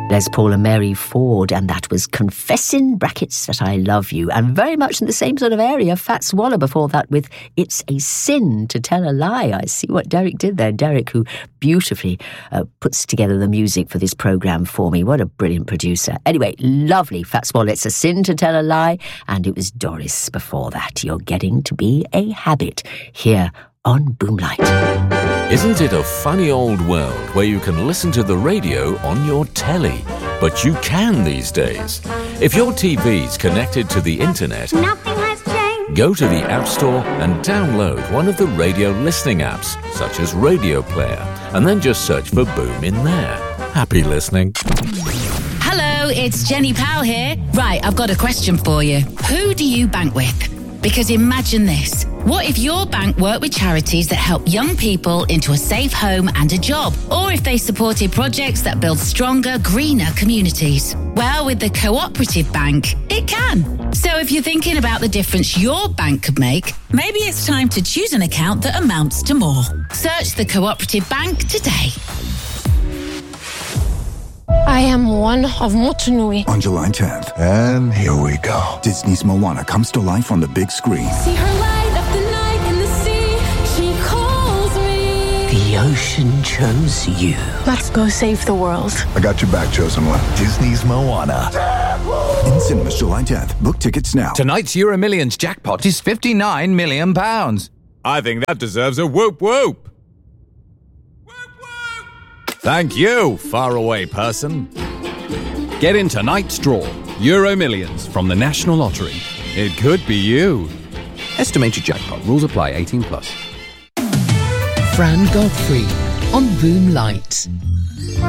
Les Paul and Mary Ford, and that was Confessing brackets that I Love You, and very much in the same sort of area, Fats Waller before that with It's a Sin to Tell a Lie. I see what Derek did there. Derek, who beautifully puts together the music for this programme for me. What a brilliant producer. Anyway, lovely Fats Waller, It's a Sin to Tell a Lie, and it was Doris before that. You're getting to be a habit here on Boomlight. Isn't it a funny old world where you can listen to the radio on your telly? But you can these days. If your TV's connected to the internet, Nothing has changed. go to the App Store and download one of the radio listening apps, such as Radio Player, and then just search for Boom in there. Happy listening. Hello, it's Jenny Powell here. Right, I've got a question for you. Who do you bank with? Because imagine this. What if your bank worked with charities that help young people into a safe home and a job? Or if they supported projects that build stronger, greener communities? Well, with the Cooperative Bank, it can. So if you're thinking about the difference your bank could make, maybe it's time to choose an account that amounts to more. Search the Cooperative Bank today. I am one of Motunui. On July 10th, And here we go. Disney's Moana comes to life on the big screen. See her light up the night in the sea. She calls me. The ocean chose you. Let's go save the world. I got your back, chosen one. Disney's Moana. In cinemas July 10th. Book tickets now. Tonight's Euro Millions jackpot is £59 million. I think that deserves a whoop whoop. Thank you, faraway person. Get in tonight's draw. Euro Millions from the National Lottery. It could be you. Estimated jackpot. Rules apply. 18+. Fran Godfrey on Boomlight.